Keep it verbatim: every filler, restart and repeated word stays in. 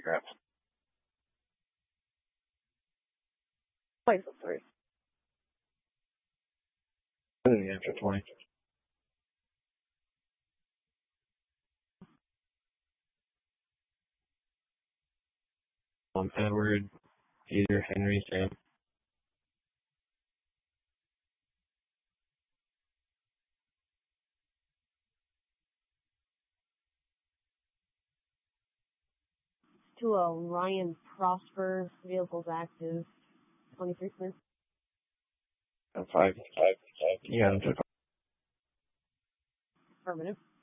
grab. Twice of three. After twenty. Um, Edward, Peter, Henry, Sam. To a Ryan Prosper, vehicles active, twenty-three Smith. And five. Five. Five. Yeah, I'm Affirmative.